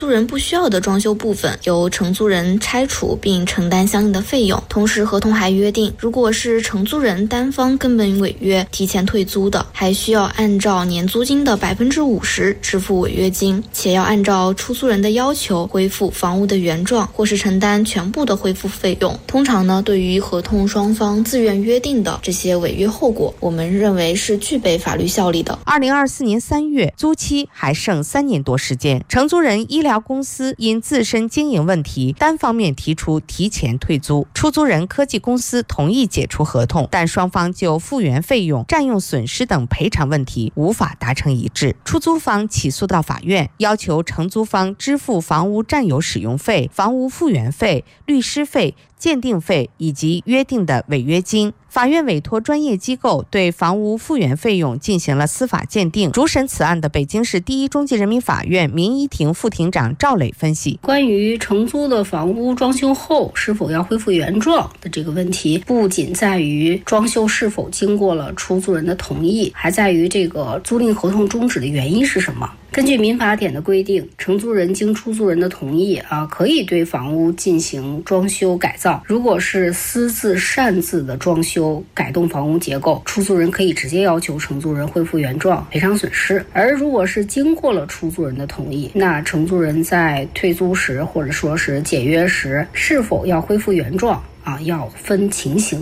租人不需要的装修部分由承租人拆除并承担相应的费用。同时合同还约定，如果是承租人单方根本违约提前退租的，还需要按照年租金的50%支付违约金，且要按照出租人的要求恢复房屋的原状，或是承担全部的恢复费用。通常呢，对于合同双方自愿约定的这些违约后果，我们认为是具备法律效力的。 2024年3月，租期还剩3年多时间，承租人医疗公司因自身经营问题单方面提出提前退租，出租人科技公司同意解除合同，但双方就复原费用、占用损失等赔偿问题无法达成一致。出租方起诉到法院，要求承租方支付房屋占有使用费、房屋复原费、律师费、鉴定费以及约定的违约金。法院委托专业机构对房屋复原费用进行了司法鉴定。主审此案的北京市第一中级人民法院民一庭副庭长赵磊分析， 关于承租的房屋装修后是否要恢复原状的这个问题，不仅在于装修是否经过了出租人的同意，还在于这个租赁合同终止的原因是什么。根据民法典的规定，承租人经出租人的同意可以对房屋进行装修改造。如果是私自擅自的装修改动房屋结构，出租人可以直接要求承租人恢复原状赔偿损失。而如果是经过了出租人的同意，那承租人在退租时或者说是解约时是否要恢复原状要分情形